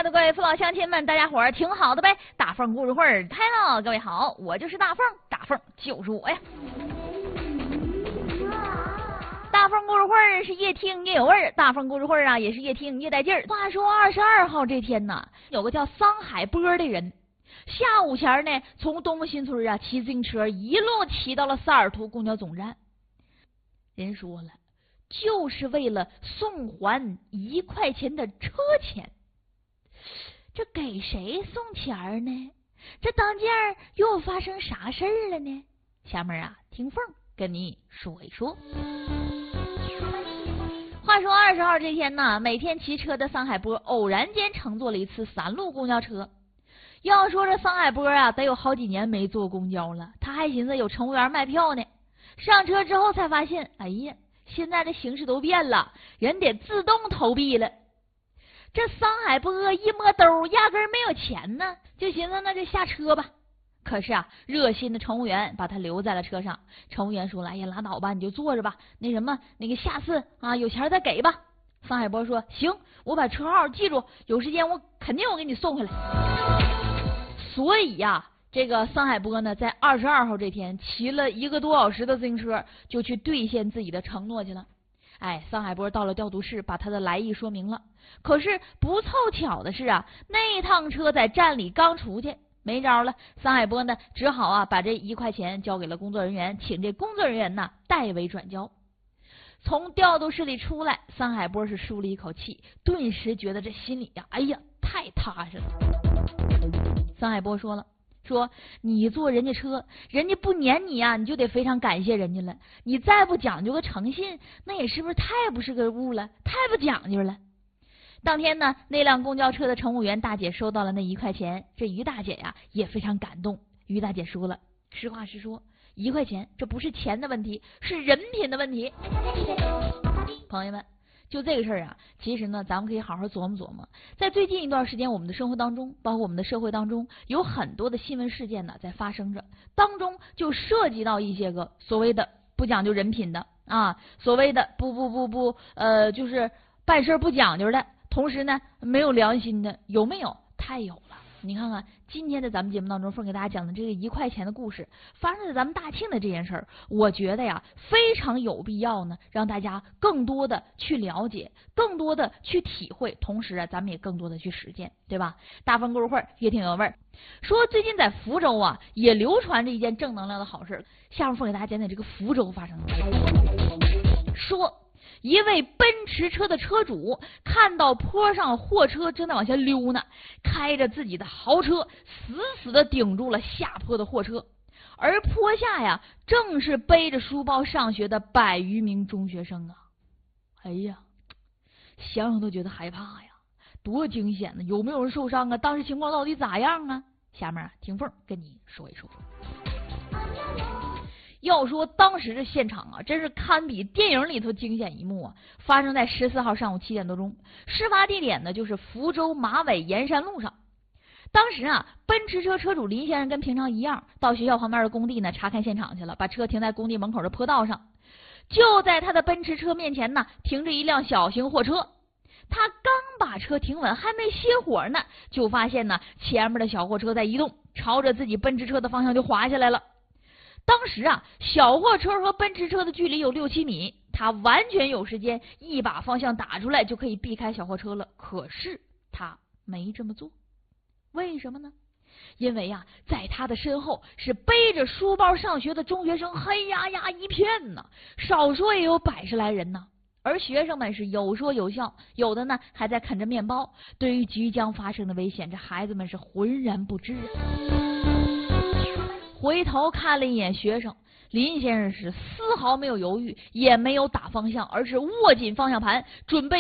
的各位父老乡亲们，大家伙儿挺好的呗？大凤故事会儿开了，各位好，我就是大凤，大凤就是我呀。大凤故事会儿是越听越有味儿，大凤故事会儿啊也是越听越带劲儿。话说22号这天呢，有个叫桑海波的人，下午前呢从东新村啊骑自行车一路骑到了萨尔图公交总站。人说了，就是为了送还1块钱的车钱。这给谁送钱呢？这当间又发生啥事儿了呢？下面啊，听凤跟你说一说。话说20号这天呢，每天骑车的桑海波偶然间乘坐了一次3路公交车。要说这桑海波啊，得有好几年没坐公交了，他还寻思有乘务员卖票呢。上车之后才发现，哎呀，现在这形势都变了，人得自动投币了。这桑海波一摸兜，压根儿没有钱呢，就寻思那就下车吧。可是啊，热心的乘务员把他留在了车上。乘务员说了：“哎呀，拉倒吧，你就坐着吧。那个下次啊，有钱再给吧。”桑海波说：“行，我把车号记住，有时间我肯定给你送回来。”所以呀，这个桑海波呢，在22号这天骑了1个多小时的自行车，就去兑现自己的承诺去了。哎，桑海波到了调度室，把他的来意说明了。可是不凑巧的是啊，那趟车在站里刚出去，没招了。桑海波呢，只好啊把这1块钱交给了工作人员，请这工作人员呢代为转交。从调度室里出来，桑海波是舒了一口气，顿时觉得这心里呀，哎呀，太踏实了。桑海波说了。说你坐人家车，人家不撵你啊，你就得非常感谢人家了。你再不讲究个诚信，那也是不是太不是个物了，太不讲究了。当天呢，那辆公交车的乘务员大姐收到了那1块钱，这于大姐呀也非常感动。于大姐说了，实话实说，1块钱这不是钱的问题，是人品的问题。朋友们，就这个事儿啊，其实呢，咱们可以好好琢磨琢磨。在最近一段时间，我们的生活当中，包括我们的社会当中，有很多的新闻事件呢在发生着，当中就涉及到一些个所谓的不讲究人品的啊，所谓的就是办事不讲究的，同时呢没有良心的，有没有？太有了。你看看今天的咱们节目当中，凤给大家讲的这个1块钱的故事，发生在咱们大庆的这件事儿，我觉得呀非常有必要呢，让大家更多的去了解，更多的去体会，同时啊，咱们也更多的去实践，对吧？大凤故事会也挺有味儿。说最近在福州啊，也流传着一件正能量的好事。下面凤给大家讲讲这个福州发生的。说一位奔驰车的车主看到坡上货车正在往下溜呢，开着自己的豪车死死的顶住了下坡的货车，而坡下呀正是背着书包上学的100余名中学生啊！哎呀，想想都觉得害怕呀，多惊险呢！有没有人受伤啊？当时情况到底咋样啊？下面听凤跟你说一说。要说当时这现场啊，真是堪比电影里头惊险一幕啊！发生在14号上午7点多钟，事发地点呢就是福州马尾盐山路上。当时啊，奔驰车车主林先生跟平常一样，到学校旁边的工地呢查看现场去了，把车停在工地门口的坡道上。就在他的奔驰车面前呢，停着一辆小型货车。他刚把车停稳，还没熄火呢，就发现呢前面的小货车在移动，朝着自己奔驰车的方向就滑下来了。当时啊，小货车和奔驰车的距离有6、7米，他完全有时间一把方向打出来就可以避开小货车了。可是他没这么做，为什么呢？因为啊，在他的身后是背着书包上学的中学生，黑压压一片呢，少说也有100来人呢。而学生们是有说有笑，有的呢还在啃着面包。对于即将发生的危险，这孩子们是浑然不知回头看了一眼学生，林先生是丝毫没有犹豫，也没有打方向，而是握紧方向盘，准备